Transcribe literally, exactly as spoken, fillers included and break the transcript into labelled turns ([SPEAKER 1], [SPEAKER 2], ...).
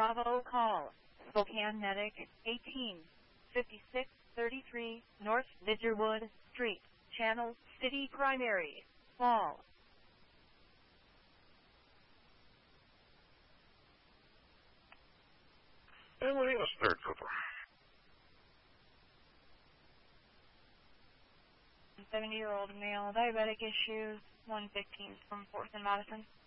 [SPEAKER 1] Bravo call. Spokane Medic, eighteen fifty-six thirty-three North Lidgerwood Street, Channel City Primary, Fall.
[SPEAKER 2] Emily was third Cooper.
[SPEAKER 1] seventy-year-old male, diabetic issues, one fifteen from fourth and Madison.